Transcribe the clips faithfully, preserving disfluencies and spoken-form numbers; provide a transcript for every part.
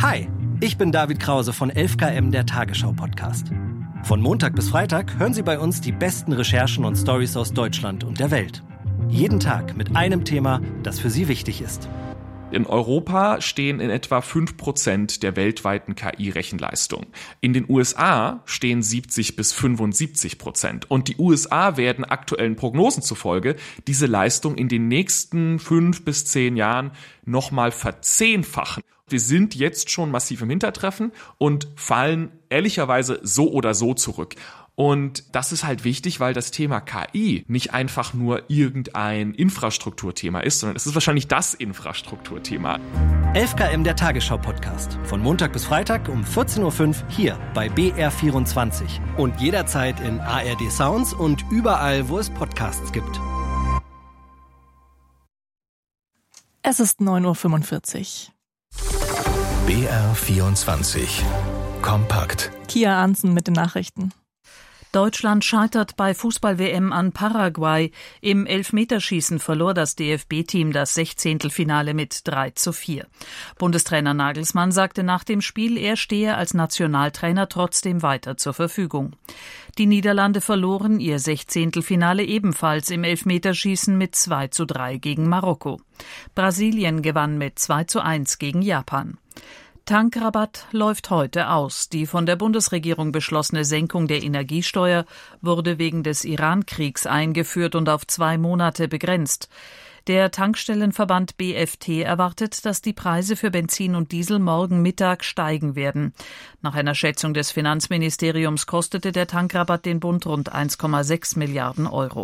Hi, ich bin David Krause von elf Kilometer der Tagesschau-Podcast. Von Montag bis Freitag hören Sie bei uns die besten Recherchen und Storys aus Deutschland und der Welt. Jeden Tag mit einem Thema, das für Sie wichtig ist. In Europa stehen in etwa fünf Prozent der weltweiten K I-Rechenleistung. In den U S A stehen siebzig bis fünfundsiebzig Prozent. Und die U S A werden aktuellen Prognosen zufolge diese Leistung in den nächsten fünf bis zehn Jahren nochmal verzehnfachen. Wir sind jetzt schon massiv im Hintertreffen und fallen ehrlicherweise so oder so zurück. Und das ist halt wichtig, weil das Thema K I nicht einfach nur irgendein Infrastrukturthema ist, sondern es ist wahrscheinlich das Infrastrukturthema. elf Kilometer der Tagesschau-Podcast. Von Montag bis Freitag um vierzehn Uhr fünf hier bei B R vierundzwanzig. Und jederzeit in A R D Sounds und überall, wo es Podcasts gibt. Es ist neun Uhr fünfundvierzig. B R vierundzwanzig. Kompakt. Kia Arntzen mit den Nachrichten. Deutschland scheitert bei Fußball-W M an Paraguay. Im Elfmeterschießen verlor das D F B-Team das Sechzehntelfinale mit drei zu vier. Bundestrainer Nagelsmann sagte nach dem Spiel, er stehe als Nationaltrainer trotzdem weiter zur Verfügung. Die Niederlande verloren ihr Sechzehntelfinale ebenfalls im Elfmeterschießen mit zwei zu drei gegen Marokko. Brasilien gewann mit zwei zu eins gegen Japan. Tankrabatt läuft heute aus. Die von der Bundesregierung beschlossene Senkung der Energiesteuer wurde wegen des Iran-Kriegs eingeführt und auf zwei Monate begrenzt. Der Tankstellenverband B F T erwartet, dass die Preise für Benzin und Diesel morgen Mittag steigen werden. Nach einer Schätzung des Finanzministeriums kostete der Tankrabatt den Bund rund eins Komma sechs Milliarden Euro.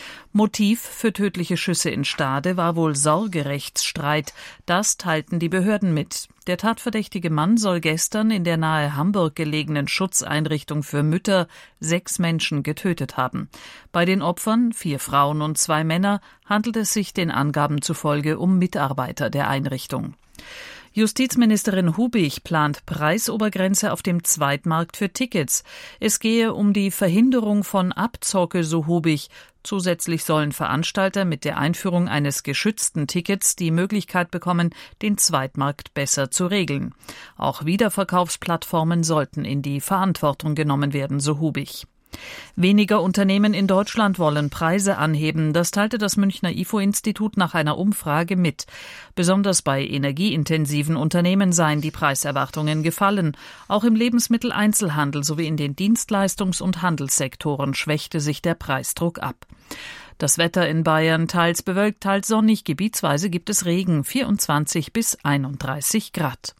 Motiv für tödliche Schüsse in Stade war wohl Sorgerechtsstreit. Das teilten die Behörden mit. Der tatverdächtige Mann soll gestern in der nahe Hamburg gelegenen Schutzeinrichtung für Mütter sechs Menschen getötet haben. Bei den Opfern, vier Frauen und zwei Männer, handelt es sich den Angaben zufolge um Mitarbeiter der Einrichtung. Justizministerin Hubig plant Preisobergrenze auf dem Zweitmarkt für Tickets. Es gehe um die Verhinderung von Abzocke, so Hubig. Zusätzlich sollen Veranstalter mit der Einführung eines geschützten Tickets die Möglichkeit bekommen, den Zweitmarkt besser zu regeln. Auch Wiederverkaufsplattformen sollten in die Verantwortung genommen werden, so Hubig. Weniger Unternehmen in Deutschland wollen Preise anheben. Das teilte das Münchner I F O-Institut nach einer Umfrage mit. Besonders bei energieintensiven Unternehmen seien die Preiserwartungen gefallen. Auch im Lebensmitteleinzelhandel sowie in den Dienstleistungs- und Handelssektoren schwächte sich der Preisdruck ab. Das Wetter in Bayern teils bewölkt, teils sonnig. Gebietsweise gibt es Regen, vierundzwanzig bis einunddreißig Grad.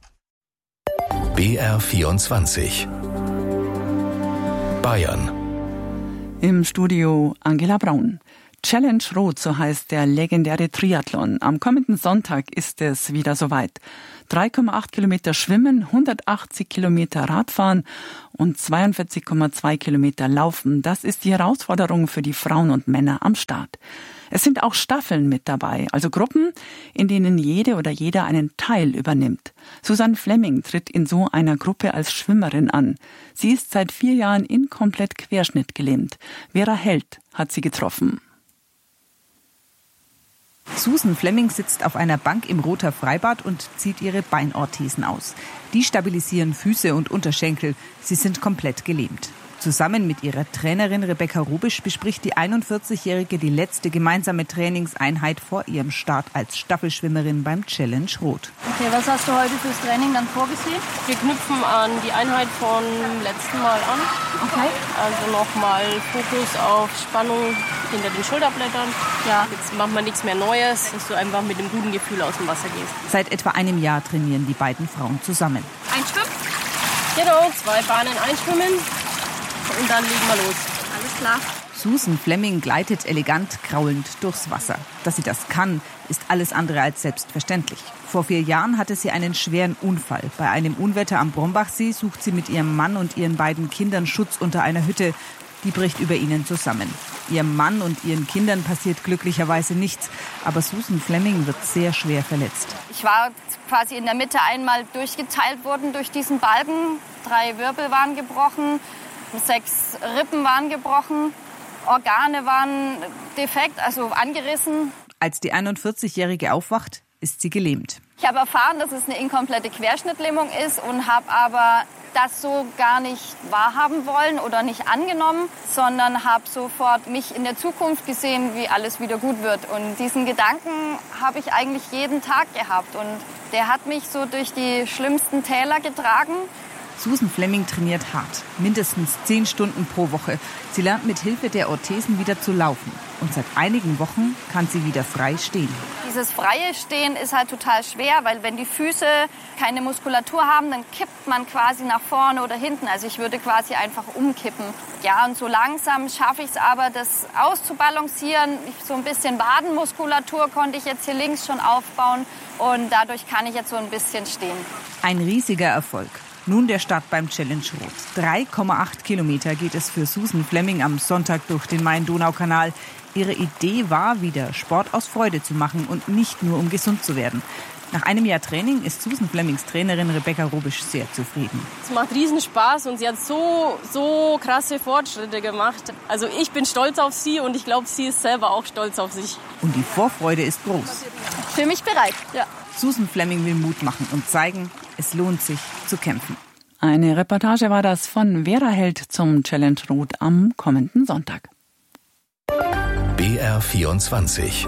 B R vierundzwanzig. Bayern. Im Studio Angela Braun. Challenge Rot, so heißt der legendäre Triathlon. Am kommenden Sonntag ist es wieder soweit. drei Komma acht Kilometer Schwimmen, hundertachtzig Kilometer Radfahren und zweiundvierzig Komma zwei Kilometer Laufen. Das ist die Herausforderung für die Frauen und Männer am Start. Es sind auch Staffeln mit dabei, also Gruppen, in denen jede oder jeder einen Teil übernimmt. Susanne Flemming tritt in so einer Gruppe als Schwimmerin an. Sie ist seit vier Jahren inkomplett querschnittgelähmt. Vera Held hat sie getroffen. Susan Flemming sitzt auf einer Bank im Rother Freibad und zieht ihre Beinorthesen aus. Die stabilisieren Füße und Unterschenkel. Sie sind komplett gelähmt. Zusammen mit ihrer Trainerin Rebecca Rubisch bespricht die einundvierzigjährige die letzte gemeinsame Trainingseinheit vor ihrem Start als Staffelschwimmerin beim Challenge Rot. Okay, was hast du heute fürs Training dann vorgesehen? Wir knüpfen an die Einheit vom letzten Mal an. Okay. Also nochmal Fokus auf Spannung hinter den Schulterblättern. Ja. Jetzt machen wir nichts mehr Neues, dass du einfach mit einem guten Gefühl aus dem Wasser gehst. Seit etwa einem Jahr trainieren die beiden Frauen zusammen. Einschwimmen? Genau, zwei Bahnen einschwimmen. Und dann legen wir los. Alles klar. Susan Flemming gleitet elegant kraulend durchs Wasser. Dass sie das kann, ist alles andere als selbstverständlich. Vor vier Jahren hatte sie einen schweren Unfall. Bei einem Unwetter am Brombachsee sucht sie mit ihrem Mann und ihren beiden Kindern Schutz unter einer Hütte. Die bricht über ihnen zusammen. Ihrem Mann und ihren Kindern passiert glücklicherweise nichts. Aber Susan Flemming wird sehr schwer verletzt. Ich war quasi in der Mitte einmal durchgeteilt worden durch diesen Balken. Drei Wirbel waren gebrochen. Sechs Rippen waren gebrochen, Organe waren defekt, also angerissen. Als die einundvierzigjährige aufwacht, ist sie gelähmt. Ich habe erfahren, dass es eine inkomplette Querschnittlähmung ist und habe aber das so gar nicht wahrhaben wollen oder nicht angenommen, sondern habe sofort mich in der Zukunft gesehen, wie alles wieder gut wird. Und diesen Gedanken habe ich eigentlich jeden Tag gehabt und der hat mich so durch die schlimmsten Täler getragen. Susan Fleming trainiert hart, mindestens zehn Stunden pro Woche. Sie lernt mit Hilfe der Orthesen wieder zu laufen. Und seit einigen Wochen kann sie wieder frei stehen. Dieses freie Stehen ist halt total schwer, weil wenn die Füße keine Muskulatur haben, dann kippt man quasi nach vorne oder hinten. Also ich würde quasi einfach umkippen. Ja, und so langsam schaffe ich es aber, das auszubalancieren. So ein bisschen Wadenmuskulatur konnte ich jetzt hier links schon aufbauen. Und dadurch kann ich jetzt so ein bisschen stehen. Ein riesiger Erfolg. Nun der Start beim Challenge Rot. drei Komma acht Kilometer geht es für Susan Fleming am Sonntag durch den Main-Donau-Kanal. Ihre Idee war, wieder Sport aus Freude zu machen und nicht nur, um gesund zu werden. Nach einem Jahr Training ist Susan Flemings Trainerin Rebecca Rubisch sehr zufrieden. Es macht riesen Spaß und sie hat so, so krasse Fortschritte gemacht. Also ich bin stolz auf sie und ich glaube, sie ist selber auch stolz auf sich. Und die Vorfreude ist groß. Für mich bereit, ja. Susan Fleming will Mut machen und zeigen, es lohnt sich zu kämpfen. Eine Reportage war das von Vera Held zum Challenge Rot am kommenden Sonntag. B R vierundzwanzig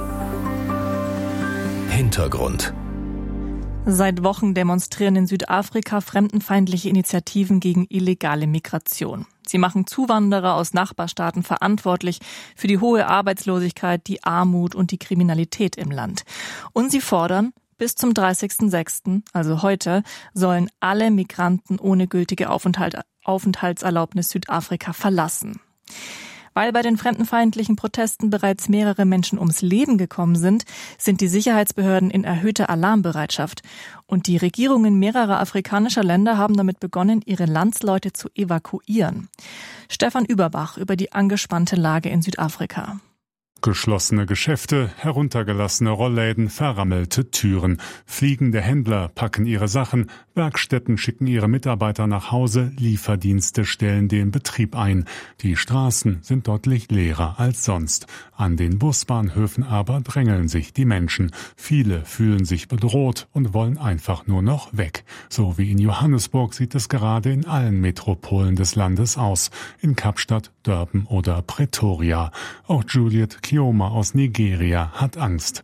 Hintergrund. Seit Wochen demonstrieren in Südafrika fremdenfeindliche Initiativen gegen illegale Migration. Sie machen Zuwanderer aus Nachbarstaaten verantwortlich für die hohe Arbeitslosigkeit, die Armut und die Kriminalität im Land. Und sie fordern, bis zum dreißigsten sechsten, also heute, sollen alle Migranten ohne gültige Aufenthalt, Aufenthaltserlaubnis Südafrika verlassen. Weil bei den fremdenfeindlichen Protesten bereits mehrere Menschen ums Leben gekommen sind, sind die Sicherheitsbehörden in erhöhter Alarmbereitschaft. Und die Regierungen mehrerer afrikanischer Länder haben damit begonnen, ihre Landsleute zu evakuieren. Stefan Überbach über die angespannte Lage in Südafrika. Geschlossene Geschäfte, heruntergelassene Rollläden, verrammelte Türen. Fliegende Händler packen ihre Sachen, Werkstätten schicken ihre Mitarbeiter nach Hause, Lieferdienste stellen den Betrieb ein. Die Straßen sind deutlich leerer als sonst. An den Busbahnhöfen aber drängeln sich die Menschen. Viele fühlen sich bedroht und wollen einfach nur noch weg. So wie in Johannesburg sieht es gerade in allen Metropolen des Landes aus. In Kapstadt, Durban oder Pretoria. Auch Juliet Kioma aus Nigeria hat Angst.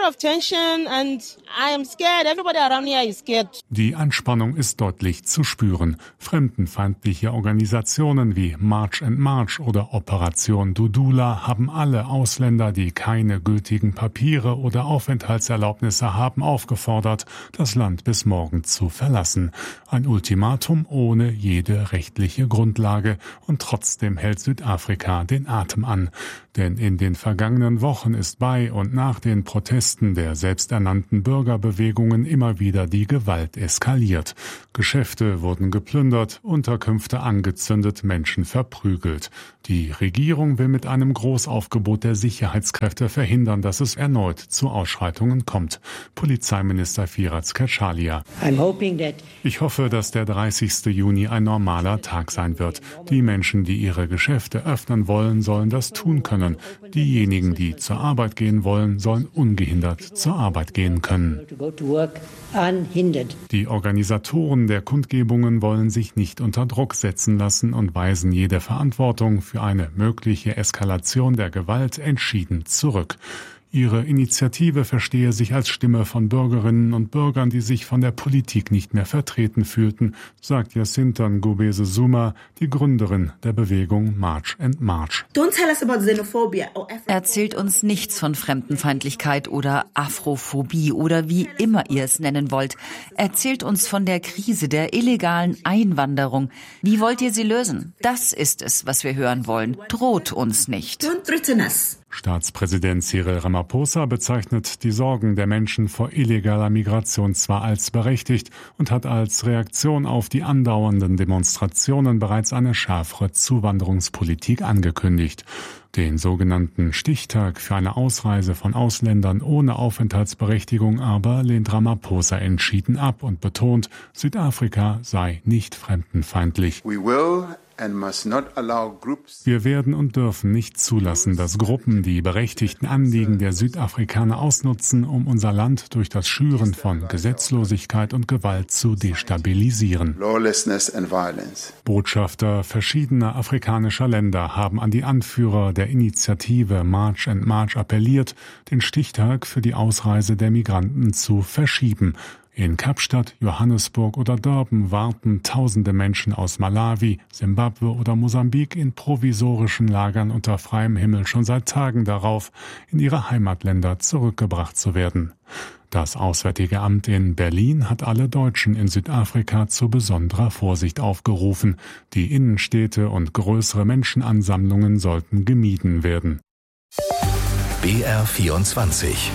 Die Anspannung ist deutlich zu spüren. Fremdenfeindliche Organisationen wie March and March oder Operation Dudula haben alle Ausländer, die keine gültigen Papiere oder Aufenthaltserlaubnisse haben, aufgefordert, das Land bis morgen zu verlassen. Ein Ultimatum ohne jede rechtliche Grundlage, und trotzdem hält Südafrika den Atem an. Denn in den vergangenen Wochen ist bei und nach den Protesten der selbsternannten Bürgerbewegungen immer wieder die Gewalt eskaliert. Geschäfte wurden geplündert, Unterkünfte angezündet, Menschen verprügelt. Die Regierung will mit einem Großaufgebot der Sicherheitskräfte verhindern, dass es erneut zu Ausschreitungen kommt. Polizeiminister Firas Kachalia. Ich hoffe, dass der dreißigste Juni ein normaler Tag sein wird. Die Menschen, die ihre Geschäfte öffnen wollen, sollen das tun können. Diejenigen, die zur Arbeit gehen wollen, sollen ungehindert zur Arbeit gehen können. Die Organisatoren der Kundgebungen wollen sich nicht unter Druck setzen lassen und weisen jede Verantwortung für eine mögliche Eskalation der Gewalt entschieden zurück. Ihre Initiative verstehe sich als Stimme von Bürgerinnen und Bürgern, die sich von der Politik nicht mehr vertreten fühlten, sagt Jacinta Ngubese Zuma, die Gründerin der Bewegung March and March. Erzählt uns nichts von Fremdenfeindlichkeit oder Afrophobie oder wie immer ihr es nennen wollt. Erzählt uns von der Krise der illegalen Einwanderung. Wie wollt ihr sie lösen? Das ist es, was wir hören wollen. Droht uns nicht. Staatspräsident Cyril Ramaphosa bezeichnet die Sorgen der Menschen vor illegaler Migration zwar als berechtigt und hat als Reaktion auf die andauernden Demonstrationen bereits eine schärfere Zuwanderungspolitik angekündigt. Den sogenannten Stichtag für eine Ausreise von Ausländern ohne Aufenthaltsberechtigung aber lehnt Ramaphosa entschieden ab und betont, Südafrika sei nicht fremdenfeindlich. We will Wir werden und dürfen nicht zulassen, dass Gruppen die berechtigten Anliegen der Südafrikaner ausnutzen, um unser Land durch das Schüren von Gesetzlosigkeit und Gewalt zu destabilisieren. Botschafter verschiedener afrikanischer Länder haben an die Anführer der Initiative March and March appelliert, den Stichtag für die Ausreise der Migranten zu verschieben. In Kapstadt, Johannesburg oder Durban warten tausende Menschen aus Malawi, Simbabwe oder Mosambik in provisorischen Lagern unter freiem Himmel schon seit Tagen darauf, in ihre Heimatländer zurückgebracht zu werden. Das Auswärtige Amt in Berlin hat alle Deutschen in Südafrika zu besonderer Vorsicht aufgerufen. Die Innenstädte und größere Menschenansammlungen sollten gemieden werden. B R vierundzwanzig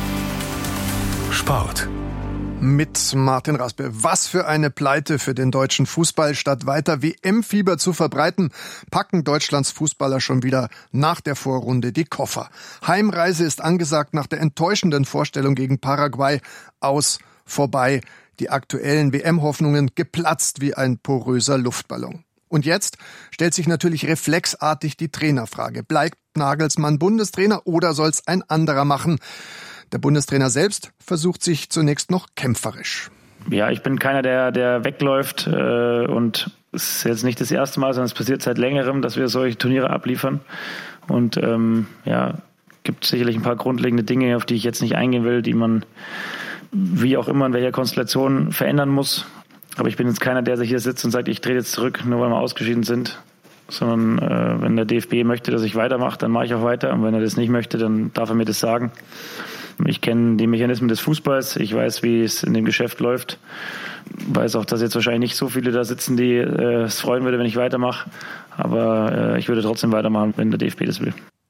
Sport. Mit Martin Raspe. Was für eine Pleite für den deutschen Fußball. Statt weiter W M-Fieber zu verbreiten, packen Deutschlands Fußballer schon wieder nach der Vorrunde die Koffer. Heimreise ist angesagt nach der enttäuschenden Vorstellung gegen Paraguay. Aus, vorbei. Die aktuellen W M-Hoffnungen geplatzt wie ein poröser Luftballon. Und jetzt stellt sich natürlich reflexartig die Trainerfrage. Bleibt Nagelsmann Bundestrainer oder soll's ein anderer machen? Der Bundestrainer selbst versucht sich zunächst noch kämpferisch. Ja, ich bin keiner, der, der wegläuft. Äh, und es ist jetzt nicht das erste Mal, sondern es passiert seit längerem, dass wir solche Turniere abliefern. Und ähm, ja, gibt sicherlich ein paar grundlegende Dinge, auf die ich jetzt nicht eingehen will, die man wie auch immer in welcher Konstellation verändern muss. Aber ich bin jetzt keiner, der sich hier sitzt und sagt, ich trete jetzt zurück, nur weil wir ausgeschieden sind. Sondern äh, wenn der D F B möchte, dass ich weitermache, dann mache ich auch weiter. Und wenn er das nicht möchte, dann darf er mir das sagen. Ich kenne die Mechanismen des Fußballs. Ich weiß, wie es in dem Geschäft läuft. Ich weiß auch, dass jetzt wahrscheinlich nicht so viele da sitzen, die äh, es freuen würde, wenn ich weitermache. Aber äh, ich würde trotzdem weitermachen, wenn der D F B das will.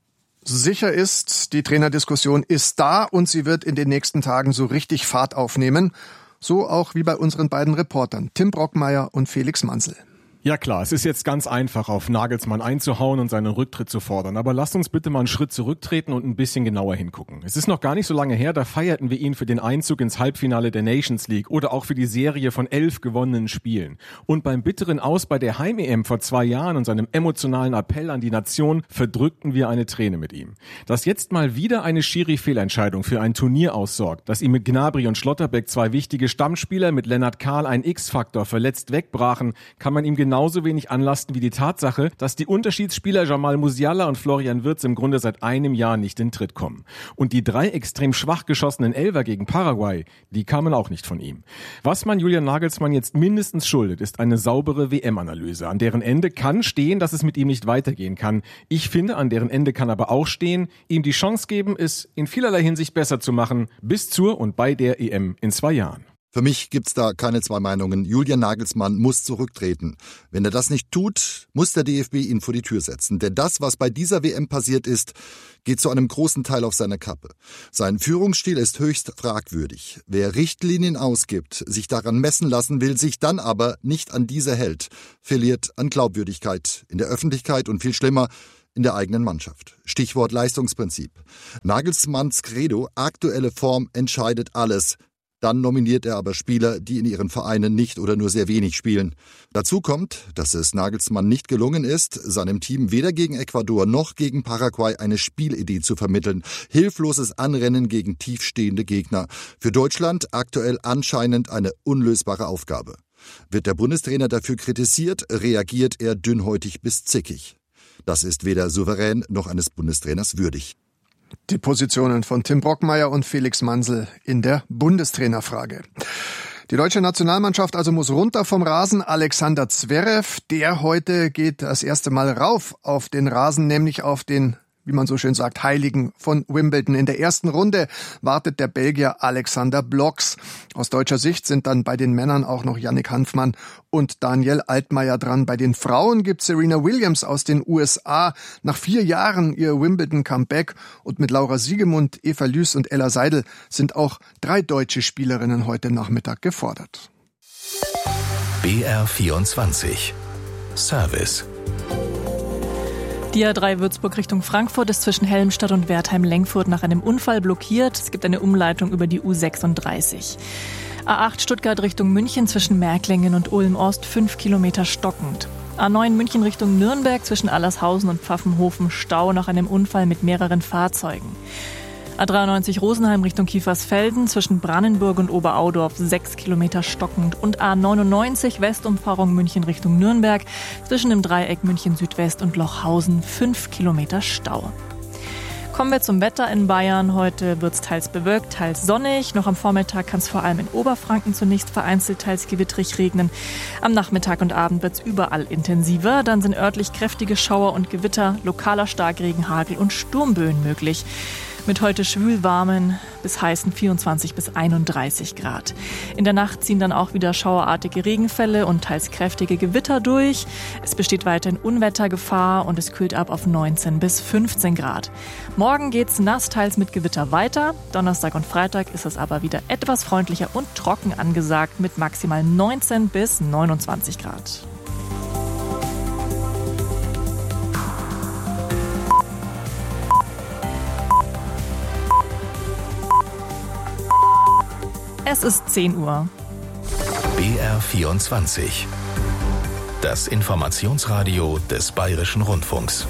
Sicher ist, die Trainerdiskussion ist da und sie wird in den nächsten Tagen so richtig Fahrt aufnehmen. So auch wie bei unseren beiden Reportern, Tim Brockmeier und Felix Mansel. Ja klar, es ist jetzt ganz einfach, auf Nagelsmann einzuhauen und seinen Rücktritt zu fordern. Aber lasst uns bitte mal einen Schritt zurücktreten und ein bisschen genauer hingucken. Es ist noch gar nicht so lange her, da feierten wir ihn für den Einzug ins Halbfinale der Nations League oder auch für die Serie von elf gewonnenen Spielen. Und beim bitteren Aus bei der Heim-E M vor zwei Jahren und seinem emotionalen Appell an die Nation verdrückten wir eine Träne mit ihm. Dass jetzt mal wieder eine Schiri-Fehlentscheidung für ein Turnier aussorgt, dass ihm mit Gnabry und Schlotterbeck zwei wichtige Stammspieler, mit Lennart Kahl ein X-Faktor verletzt wegbrachen, kann man ihm genau genauso wenig anlasten wie die Tatsache, dass die Unterschiedsspieler Jamal Musiala und Florian Wirtz im Grunde seit einem Jahr nicht in Tritt kommen. Und die drei extrem schwach geschossenen Elfer gegen Paraguay, die kamen auch nicht von ihm. Was man Julian Nagelsmann jetzt mindestens schuldet, ist eine saubere W M-Analyse. An deren Ende kann stehen, dass es mit ihm nicht weitergehen kann. Ich finde, an deren Ende kann aber auch stehen, ihm die Chance geben, es in vielerlei Hinsicht besser zu machen, bis zur und bei der E M in zwei Jahren. Für mich gibt's da keine zwei Meinungen. Julian Nagelsmann muss zurücktreten. Wenn er das nicht tut, muss der D F B ihn vor die Tür setzen. Denn das, was bei dieser W M passiert ist, geht zu einem großen Teil auf seine Kappe. Sein Führungsstil ist höchst fragwürdig. Wer Richtlinien ausgibt, sich daran messen lassen will, sich dann aber nicht an diese hält, verliert an Glaubwürdigkeit in der Öffentlichkeit und viel schlimmer, in der eigenen Mannschaft. Stichwort Leistungsprinzip. Nagelsmanns Credo, aktuelle Form entscheidet alles. Dann nominiert er aber Spieler, die in ihren Vereinen nicht oder nur sehr wenig spielen. Dazu kommt, dass es Nagelsmann nicht gelungen ist, seinem Team weder gegen Ecuador noch gegen Paraguay eine Spielidee zu vermitteln. Hilfloses Anrennen gegen tiefstehende Gegner. Für Deutschland aktuell anscheinend eine unlösbare Aufgabe. Wird der Bundestrainer dafür kritisiert, reagiert er dünnhäutig bis zickig. Das ist weder souverän noch eines Bundestrainers würdig. Die Positionen von Tim Brockmeier und Felix Mansel in der Bundestrainerfrage. Die deutsche Nationalmannschaft also muss runter vom Rasen. Alexander Zverev, der heute geht das erste Mal rauf auf den Rasen, nämlich auf den, wie man so schön sagt, Heiligen von Wimbledon. In der ersten Runde wartet der Belgier Alexander Blocks. Aus deutscher Sicht sind dann bei den Männern auch noch Yannick Hanfmann und Daniel Altmaier dran. Bei den Frauen gibt Serena Williams aus den U S A nach vier Jahren ihr Wimbledon-Comeback. Und mit Laura Siegemund, Eva Lüß und Ella Seidel sind auch drei deutsche Spielerinnen heute Nachmittag gefordert. B R vierundzwanzig Service. Die A drei Würzburg Richtung Frankfurt ist zwischen Helmstadt und Wertheim-Lengfurt nach einem Unfall blockiert. Es gibt eine Umleitung über die U sechsunddreißig. A acht Stuttgart Richtung München zwischen Märklingen und Ulm-Ost fünf Kilometer stockend. A neun München Richtung Nürnberg zwischen Allershausen und Pfaffenhofen Stau nach einem Unfall mit mehreren Fahrzeugen. A dreiundneunzig Rosenheim Richtung Kiefersfelden zwischen Brannenburg und Oberaudorf sechs Kilometer stockend und A neunundneunzig Westumfahrung München Richtung Nürnberg zwischen dem Dreieck München Südwest und Lochhausen fünf Kilometer Stau. Kommen wir zum Wetter in Bayern. Heute wird es teils bewölkt, teils sonnig. Noch am Vormittag kann es vor allem in Oberfranken zunächst vereinzelt teils gewitterig regnen. Am Nachmittag und Abend wird es überall intensiver. Dann sind örtlich kräftige Schauer und Gewitter, lokaler Starkregen, Hagel und Sturmböen möglich. Mit heute schwülwarmen bis heißen vierundzwanzig bis einunddreißig Grad. In der Nacht ziehen dann auch wieder schauerartige Regenfälle und teils kräftige Gewitter durch. Es besteht weiterhin Unwettergefahr und es kühlt ab auf neunzehn bis fünfzehn Grad. Morgen geht's nass, teils mit Gewitter weiter. Donnerstag und Freitag ist es aber wieder etwas freundlicher und trocken angesagt mit maximal neunzehn bis neunundzwanzig Grad. Es ist zehn Uhr. B R vierundzwanzig. Das Informationsradio des Bayerischen Rundfunks.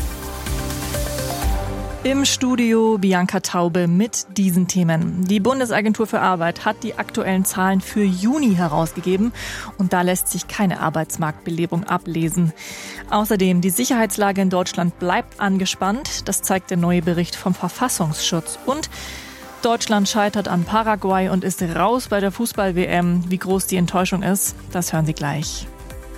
Im Studio Bianca Taube mit diesen Themen. Die Bundesagentur für Arbeit hat die aktuellen Zahlen für Juni herausgegeben und da lässt sich keine Arbeitsmarktbelebung ablesen. Außerdem, die Sicherheitslage in Deutschland bleibt angespannt. Das zeigt der neue Bericht vom Verfassungsschutz. Und Deutschland scheitert an Paraguay und ist raus bei der Fußball-W M. Wie groß die Enttäuschung ist, das hören Sie gleich.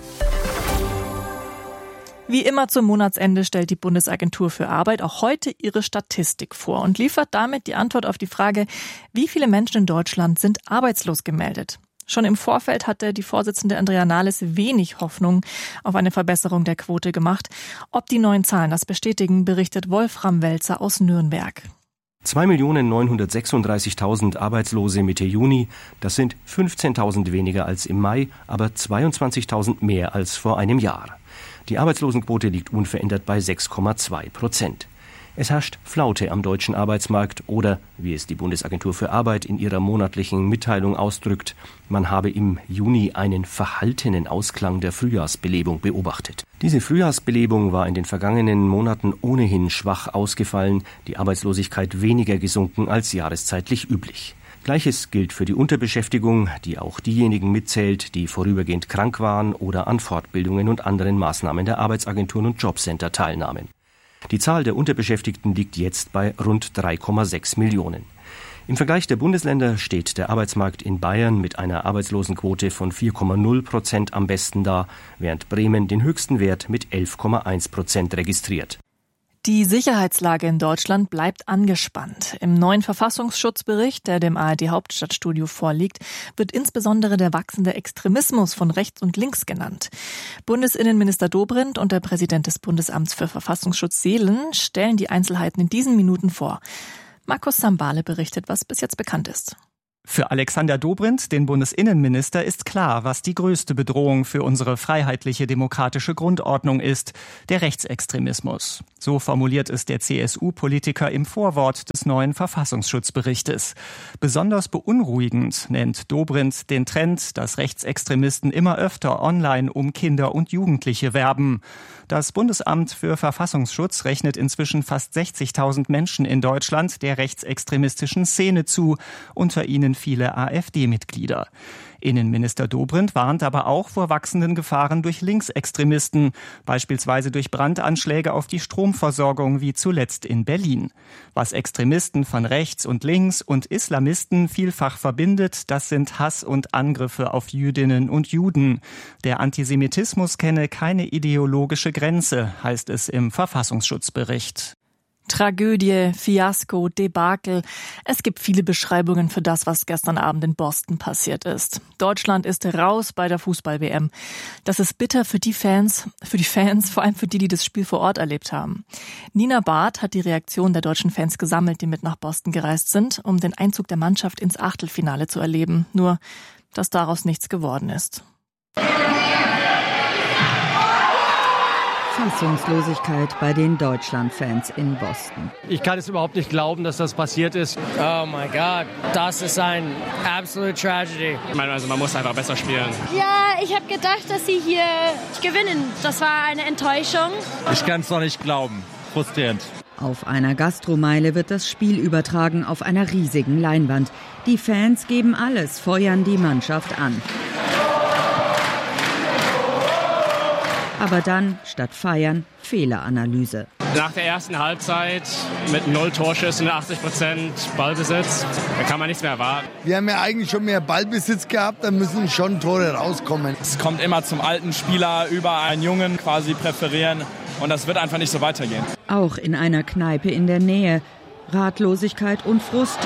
Wie immer zum Monatsende stellt die Bundesagentur für Arbeit auch heute ihre Statistik vor und liefert damit die Antwort auf die Frage, wie viele Menschen in Deutschland sind arbeitslos gemeldet. Schon im Vorfeld hatte die Vorsitzende Andrea Nahles wenig Hoffnung auf eine Verbesserung der Quote gemacht. Ob die neuen Zahlen das bestätigen, berichtet Wolfram Welzer aus Nürnberg. zwei Millionen neunhundertsechsunddreißigtausend Arbeitslose Mitte Juni, das sind fünfzehntausend weniger als im Mai, aber zweiundzwanzigtausend mehr als vor einem Jahr. Die Arbeitslosenquote liegt unverändert bei sechs Komma zwei Prozent. Es herrscht Flaute am deutschen Arbeitsmarkt oder, wie es die Bundesagentur für Arbeit in ihrer monatlichen Mitteilung ausdrückt, man habe im Juni einen verhaltenen Ausklang der Frühjahrsbelebung beobachtet. Diese Frühjahrsbelebung war in den vergangenen Monaten ohnehin schwach ausgefallen, die Arbeitslosigkeit weniger gesunken als jahreszeitlich üblich. Gleiches gilt für die Unterbeschäftigung, die auch diejenigen mitzählt, die vorübergehend krank waren oder an Fortbildungen und anderen Maßnahmen der Arbeitsagenturen und Jobcenter teilnahmen. Die Zahl der Unterbeschäftigten liegt jetzt bei rund drei Komma sechs Millionen. Im Vergleich der Bundesländer steht der Arbeitsmarkt in Bayern mit einer Arbeitslosenquote von vier Komma null Prozent am besten da, während Bremen den höchsten Wert mit elf Komma eins Prozent registriert. Die Sicherheitslage in Deutschland bleibt angespannt. Im neuen Verfassungsschutzbericht, der dem A R D-Hauptstadtstudio vorliegt, wird insbesondere der wachsende Extremismus von rechts und links genannt. Bundesinnenminister Dobrindt und der Präsident des Bundesamts für Verfassungsschutz Seelen stellen die Einzelheiten in diesen Minuten vor. Markus Sambale berichtet, was bis jetzt bekannt ist. Für Alexander Dobrindt, den Bundesinnenminister, ist klar, was die größte Bedrohung für unsere freiheitliche demokratische Grundordnung ist: der Rechtsextremismus. So formuliert es der C S U-Politiker im Vorwort des neuen Verfassungsschutzberichtes. Besonders beunruhigend nennt Dobrindt den Trend, dass Rechtsextremisten immer öfter online um Kinder und Jugendliche werben. Das Bundesamt für Verfassungsschutz rechnet inzwischen fast sechzigtausend Menschen in Deutschland der rechtsextremistischen Szene zu, unter ihnen viele A f D-Mitglieder. Innenminister Dobrindt warnt aber auch vor wachsenden Gefahren durch Linksextremisten, beispielsweise durch Brandanschläge auf die Stromversorgung wie zuletzt in Berlin. Was Extremisten von rechts und links und Islamisten vielfach verbindet, das sind Hass und Angriffe auf Jüdinnen und Juden. Der Antisemitismus kenne keine ideologische Grenze, heißt es im Verfassungsschutzbericht. Tragödie, Fiasko, Debakel. Es gibt viele Beschreibungen für das, was gestern Abend in Boston passiert ist. Deutschland ist raus bei der Fußball-W M. Das ist bitter für die Fans, für die Fans, vor allem für die, die das Spiel vor Ort erlebt haben. Nina Barth hat die Reaktion der deutschen Fans gesammelt, die mit nach Boston gereist sind, um den Einzug der Mannschaft ins Achtelfinale zu erleben. Nur, dass daraus nichts geworden ist. Fassungslosigkeit bei den Deutschlandfans in Boston. Ich kann es überhaupt nicht glauben, dass das passiert ist. Oh mein Gott, das ist ein absolute Tragedy. Ich meine, also man muss einfach besser spielen. Ja, ich habe gedacht, dass sie hier gewinnen. Das war eine Enttäuschung. Ich kann es noch nicht glauben. Frustrierend. Auf einer Gastromeile wird das Spiel übertragen auf einer riesigen Leinwand. Die Fans geben alles, feuern die Mannschaft an. Aber dann, statt feiern, Fehleranalyse. Nach der ersten Halbzeit mit null Torschüssen, achtzig Prozent Ballbesitz, da kann man nichts mehr erwarten. Wir haben ja eigentlich schon mehr Ballbesitz gehabt, da müssen schon Tore rauskommen. Es kommt immer zum alten Spieler über einen Jungen quasi präferieren und das wird einfach nicht so weitergehen. Auch in einer Kneipe in der Nähe. Ratlosigkeit und Frust.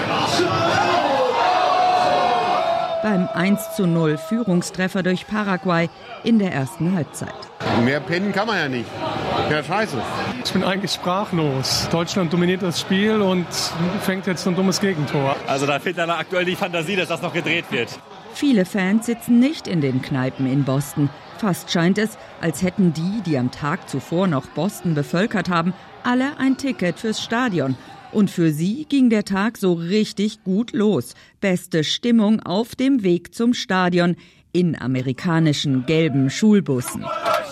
Beim eins zu null Führungstreffer durch Paraguay in der ersten Halbzeit. Mehr pennen kann man ja nicht. Ja, scheiße. Ich bin eigentlich sprachlos. Deutschland dominiert das Spiel und fängt jetzt ein dummes Gegentor. Also da fehlt dann aktuell die Fantasie, dass das noch gedreht wird. Viele Fans sitzen nicht in den Kneipen in Boston. Fast scheint es, als hätten die, die am Tag zuvor noch Boston bevölkert haben, alle ein Ticket fürs Stadion. Und für sie ging der Tag so richtig gut los. Beste Stimmung auf dem Weg zum Stadion in amerikanischen gelben Schulbussen.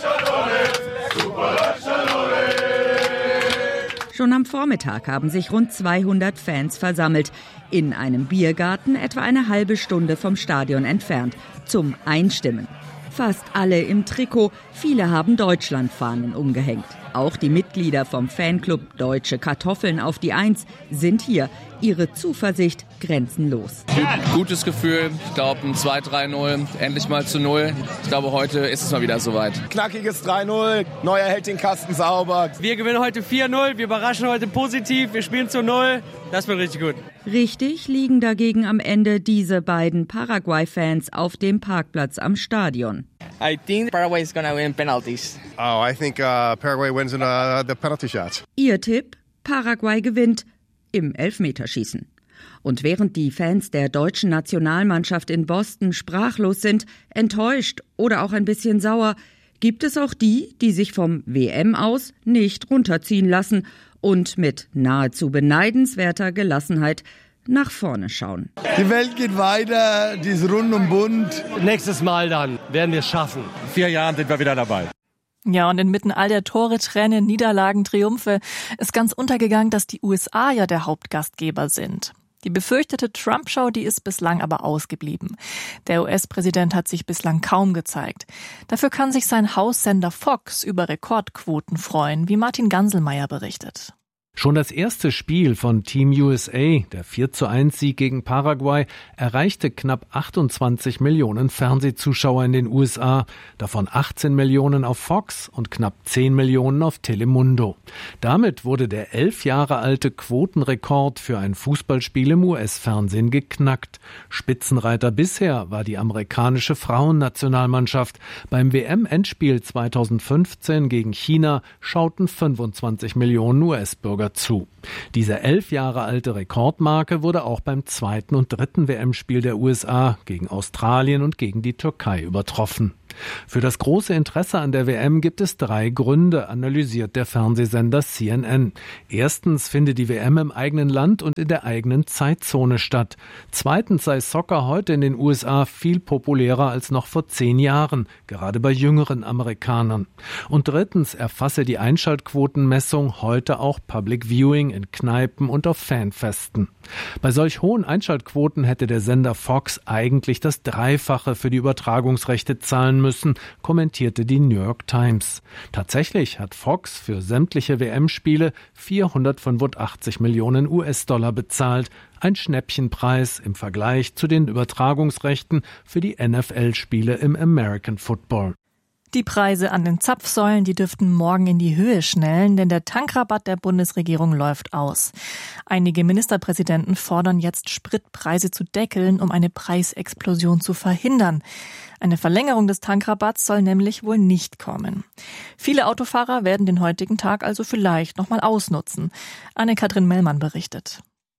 Schon am Vormittag haben sich rund zweihundert Fans versammelt, in einem Biergarten etwa eine halbe Stunde vom Stadion entfernt, zum Einstimmen. Fast alle im Trikot, viele haben Deutschlandfahnen umgehängt. Auch die Mitglieder vom Fanclub Deutsche Kartoffeln auf die Eins sind hier. Ihre Zuversicht grenzenlos. Gutes Gefühl, ich glaube ein zwei drei null, endlich mal zu null. Ich glaube, heute ist es mal wieder soweit. Knackiges drei null, Neuer hält den Kasten sauber. Wir gewinnen heute vier null, wir überraschen heute positiv, wir spielen zu null. Das wird richtig gut. Richtig liegen dagegen am Ende diese beiden Paraguay-Fans auf dem Parkplatz am Stadion. I think Paraguay is gonna win penalties. Oh, I think uh, Paraguay wins in uh, the penalty shots. Ihr Tipp? Paraguay gewinnt im Elfmeterschießen. Und während die Fans der deutschen Nationalmannschaft in Boston sprachlos sind, enttäuscht oder auch ein bisschen sauer, gibt es auch die, die sich vom W M aus nicht runterziehen lassen und mit nahezu beneidenswerter Gelassenheit nach vorne schauen. Die Welt geht weiter, die ist rund und bunt. Nächstes Mal dann werden wir es schaffen. In vier Jahren sind wir wieder dabei. Ja, und inmitten all der Tore, Tränen, Niederlagen, Triumphe ist ganz untergegangen, dass die U S A ja der Hauptgastgeber sind. Die befürchtete Trump-Show, die ist bislang aber ausgeblieben. Der U S-Präsident hat sich bislang kaum gezeigt. Dafür kann sich sein Haussender Fox über Rekordquoten freuen, wie Martin Ganselmeier berichtet. Schon das erste Spiel von Team U S A, der vier zu eins Sieg gegen Paraguay, erreichte knapp achtundzwanzig Millionen Fernsehzuschauer in den U S A, davon achtzehn Millionen auf Fox und knapp zehn Millionen auf Telemundo. Damit wurde der elf Jahre alte Quotenrekord für ein Fußballspiel im U S-Fernsehen geknackt. Spitzenreiter bisher war die amerikanische Frauennationalmannschaft. Beim W M-Endspiel zweitausendfünfzehn gegen China schauten fünfundzwanzig Millionen U S-Bürger zu. Diese elf Jahre alte Rekordmarke wurde auch beim zweiten und dritten W M-Spiel der U S A gegen Australien und gegen die Türkei übertroffen. Für das große Interesse an der W M gibt es drei Gründe, analysiert der Fernsehsender C N N. Erstens findet die W M im eigenen Land und in der eigenen Zeitzone statt. Zweitens sei Soccer heute in den U S A viel populärer als noch vor zehn Jahren, gerade bei jüngeren Amerikanern. Und drittens erfasse die Einschaltquotenmessung heute auch Public Viewing in Kneipen und auf Fanfesten. Bei solch hohen Einschaltquoten hätte der Sender Fox eigentlich das Dreifache für die Übertragungsrechte zahlen müssen, kommentierte die New York Times. Tatsächlich hat Fox für sämtliche W M-Spiele vierhundertfünfundachtzig Millionen U S-Dollar bezahlt, ein Schnäppchenpreis im Vergleich zu den Übertragungsrechten für die N F L-Spiele im American Football. Die Preise an den Zapfsäulen, die dürften morgen in die Höhe schnellen, denn der Tankrabatt der Bundesregierung läuft aus. Einige Ministerpräsidenten fordern jetzt, Spritpreise zu deckeln, um eine Preisexplosion zu verhindern. Eine Verlängerung des Tankrabatts soll nämlich wohl nicht kommen. Viele Autofahrer werden den heutigen Tag also vielleicht nochmal ausnutzen. Anne-Kathrin Mellmann berichtet.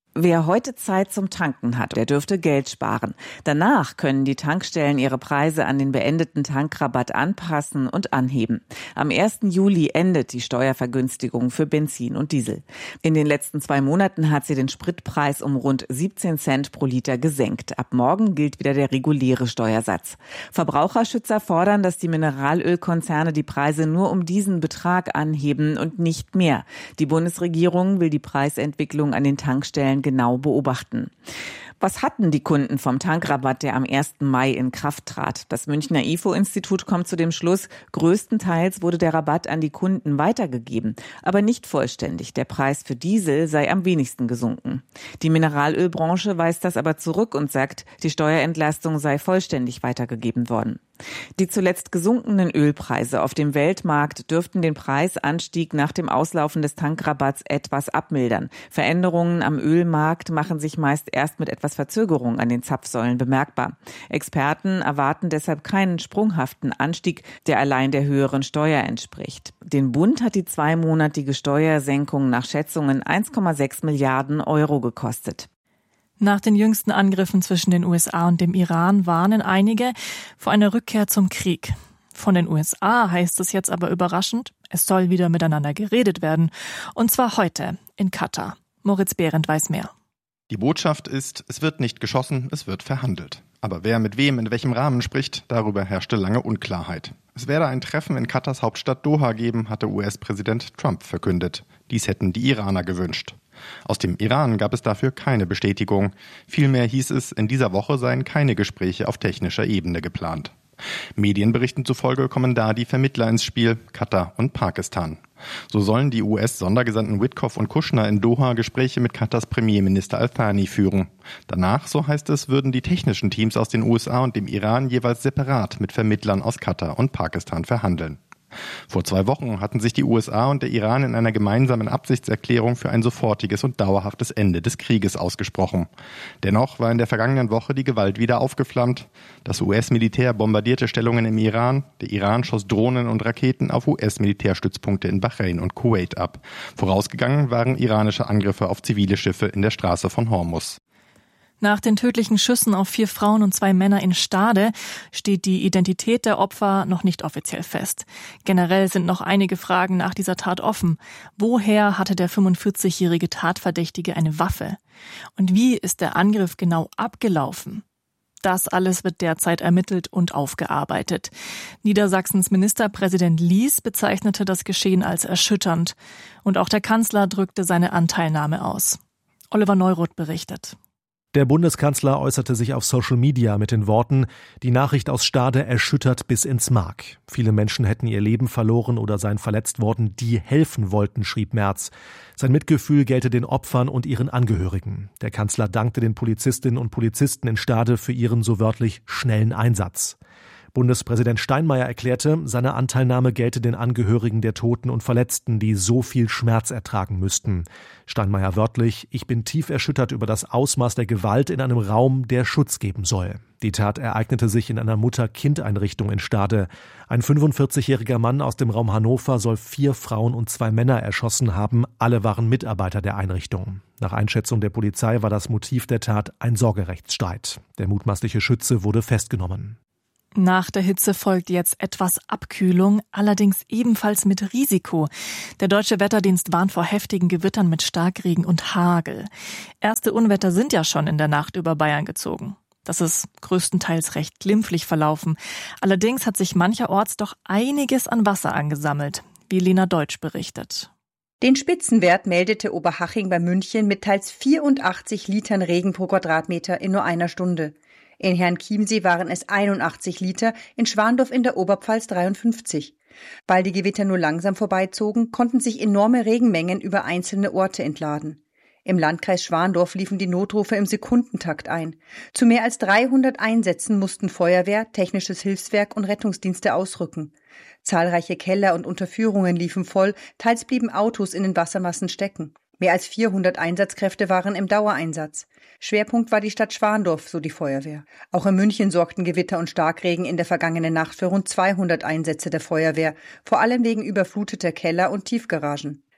Wer heute Zeit zum Tanken hat, der dürfte Geld sparen. Danach können die Tankstellen ihre Preise an den beendeten Tankrabatt anpassen und anheben. Am ersten Juli endet die Steuervergünstigung für Benzin und Diesel. In den letzten zwei Monaten hat sie den Spritpreis um rund siebzehn Cent pro Liter gesenkt. Ab morgen gilt wieder der reguläre Steuersatz. Verbraucherschützer fordern, dass die Mineralölkonzerne die Preise nur um diesen Betrag anheben und nicht mehr. Die Bundesregierung will die Preisentwicklung an den Tankstellen genau beobachten. Was hatten die Kunden vom Tankrabatt, der am ersten Mai in Kraft trat? Das Münchner I F O-Institut kommt zu dem Schluss, größtenteils wurde der Rabatt an die Kunden weitergegeben, aber nicht vollständig. Der Preis für Diesel sei am wenigsten gesunken. Die Mineralölbranche weist das aber zurück und sagt, die Steuerentlastung sei vollständig weitergegeben worden. Die zuletzt gesunkenen Ölpreise auf dem Weltmarkt dürften den Preisanstieg nach dem Auslaufen des Tankrabatts etwas abmildern. Veränderungen am Ölmarkt machen sich meist erst mit etwas Verzögerung an den Zapfsäulen bemerkbar. Experten erwarten deshalb keinen sprunghaften Anstieg, der allein der höheren Steuer entspricht. Den Bund hat die zweimonatige Steuersenkung nach Schätzungen eins Komma sechs Milliarden Euro gekostet. Nach den jüngsten Angriffen zwischen den U S A und dem Iran warnen einige vor einer Rückkehr zum Krieg. Von den U S A heißt es jetzt aber überraschend, es soll wieder miteinander geredet werden. Und zwar heute in Katar. Moritz Behrendt weiß mehr. Die Botschaft ist, es wird nicht geschossen, es wird verhandelt. Aber wer mit wem in welchem Rahmen spricht, darüber herrschte lange Unklarheit. Es werde ein Treffen in Katars Hauptstadt Doha geben, hatte U S-Präsident Trump verkündet. Dies hätten die Iraner gewünscht. Aus dem Iran gab es dafür keine Bestätigung. Vielmehr hieß es, in dieser Woche seien keine Gespräche auf technischer Ebene geplant. Medienberichten zufolge kommen da die Vermittler ins Spiel, Katar und Pakistan. So sollen die U S-Sondergesandten Witkoff und Kushner in Doha Gespräche mit Katars Premierminister Al-Thani führen. Danach, so heißt es, würden die technischen Teams aus den U S A und dem Iran jeweils separat mit Vermittlern aus Katar und Pakistan verhandeln. Vor zwei Wochen hatten sich die U S A und der Iran in einer gemeinsamen Absichtserklärung für ein sofortiges und dauerhaftes Ende des Krieges ausgesprochen. Dennoch war in der vergangenen Woche die Gewalt wieder aufgeflammt. Das U S-Militär bombardierte Stellungen im Iran. Der Iran schoss Drohnen und Raketen auf U S-Militärstützpunkte in Bahrain und Kuwait ab. Vorausgegangen waren iranische Angriffe auf zivile Schiffe in der Straße von Hormuz. Nach den tödlichen Schüssen auf vier Frauen und zwei Männer in Stade steht die Identität der Opfer noch nicht offiziell fest. Generell sind noch einige Fragen nach dieser Tat offen. Woher hatte der fünfundvierzigjährige Tatverdächtige eine Waffe? Und wie ist der Angriff genau abgelaufen? Das alles wird derzeit ermittelt und aufgearbeitet. Niedersachsens Ministerpräsident Lies bezeichnete das Geschehen als erschütternd. Und auch der Kanzler drückte seine Anteilnahme aus. Oliver Neuroth berichtet. Der Bundeskanzler äußerte sich auf Social Media mit den Worten, die Nachricht aus Stade erschüttert bis ins Mark. Viele Menschen hätten ihr Leben verloren oder seien verletzt worden, die helfen wollten, schrieb Merz. Sein Mitgefühl gelte den Opfern und ihren Angehörigen. Der Kanzler dankte den Polizistinnen und Polizisten in Stade für ihren so wörtlich schnellen Einsatz. Bundespräsident Steinmeier erklärte, seine Anteilnahme gelte den Angehörigen der Toten und Verletzten, die so viel Schmerz ertragen müssten. Steinmeier wörtlich, ich bin tief erschüttert über das Ausmaß der Gewalt in einem Raum, der Schutz geben soll. Die Tat ereignete sich in einer Mutter-Kind-Einrichtung in Stade. Ein fünfundvierzigjähriger Mann aus dem Raum Hannover soll vier Frauen und zwei Männer erschossen haben. Alle waren Mitarbeiter der Einrichtung. Nach Einschätzung der Polizei war das Motiv der Tat ein Sorgerechtsstreit. Der mutmaßliche Schütze wurde festgenommen. Nach der Hitze folgt jetzt etwas Abkühlung, allerdings ebenfalls mit Risiko. Der Deutsche Wetterdienst warnt vor heftigen Gewittern mit Starkregen und Hagel. Erste Unwetter sind ja schon in der Nacht über Bayern gezogen. Das ist größtenteils recht glimpflich verlaufen. Allerdings hat sich mancherorts doch einiges an Wasser angesammelt, wie Lena Deutsch berichtet. Den Spitzenwert meldete Oberhaching bei München mit teils vierundachtzig Litern Regen pro Quadratmeter in nur einer Stunde. In Herrenchiemsee waren es einundachtzig Liter, in Schwandorf in der Oberpfalz dreiundfünfzig. Weil die Gewitter nur langsam vorbeizogen, konnten sich enorme Regenmengen über einzelne Orte entladen. Im Landkreis Schwandorf liefen die Notrufe im Sekundentakt ein. Zu mehr als dreihundert Einsätzen mussten Feuerwehr, Technisches Hilfswerk und Rettungsdienste ausrücken. Zahlreiche Keller und Unterführungen liefen voll, teils blieben Autos in den Wassermassen stecken. Mehr als vierhundert Einsatzkräfte waren im Dauereinsatz. Schwerpunkt war die Stadt Schwandorf, so die Feuerwehr. Auch in München sorgten Gewitter und Starkregen in der vergangenen Nacht für rund zweihundert Einsätze der Feuerwehr, vor allem wegen überfluteter Keller und Tiefgaragen.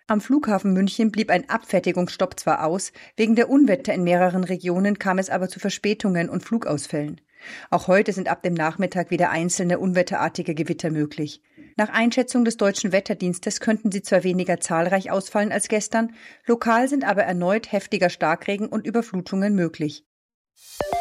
Am Flughafen München blieb ein Abfertigungsstopp zwar aus, wegen der Unwetter in mehreren Regionen kam es aber zu Verspätungen und Flugausfällen. Auch heute sind ab dem Nachmittag wieder einzelne unwetterartige Gewitter möglich. Nach Einschätzung des Deutschen Wetterdienstes könnten sie zwar weniger zahlreich ausfallen als gestern, lokal sind aber erneut heftiger Starkregen und Überflutungen möglich.